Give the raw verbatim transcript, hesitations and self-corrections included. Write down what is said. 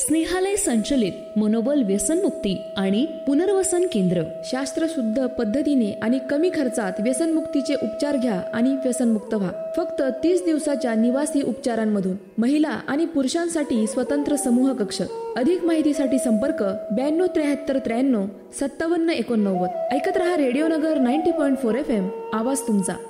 स्नेहालय संचलित मनोबल व्यसनमुक्ती आणि पुनर्वसन केंद्र. शास्त्रशुद्ध पद्धतीने आणि कमी खर्चात व्यसनमुक्तीचे उपचार घ्या आणि व्यसनमुक्त व्हा. फक्त तीस दिवसाच्या निवासी उपचारांमधून. महिला आणि पुरुषांसाठी स्वतंत्र समूह कक्ष. अधिक माहितीसाठी संपर्क ब्याण्णव त्र्याहत्तर त्र्याण्णव सत्तावन्न एकोणनव्वद. ऐकत रहा रेडिओ नगर ninety point four F M. आवाज तुमचा.